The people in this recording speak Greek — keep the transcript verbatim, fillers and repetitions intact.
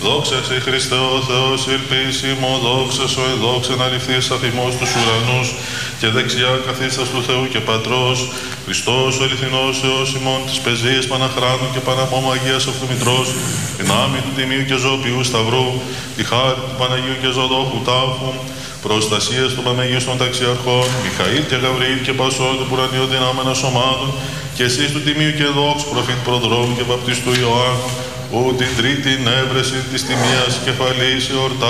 Δόξα σε Χριστέ ο Θεός, ελπίσιμο, δόξα σου, εδόξα να ληφθείς αφημός τους ουρανούς και δεξιά καθίστας του Θεού και Πατρός, Χριστός ο αληθινός Θεός ημών της πεζίας Παναχράντου και Παναμόμου Αγίας Αυτομητρός, δυνάμει του Τιμίου και Ζωοποιού Σταυρού, τη χάρη του Παναγίου και Ζωδόχου Τάφου, προστασίας των Παναγίων Ταξιαρχών, Μιχαήλ και Γαβριήλ και Πασών του Πουρανίου δυνάμενα σωμάτων, και εσείς του Τιμίου και Δόξου προφήτ Προδρόμου και Βαπτιστού Ιωάννου, ου την τρίτη έβρεση της τιμίας κεφαλής εορτά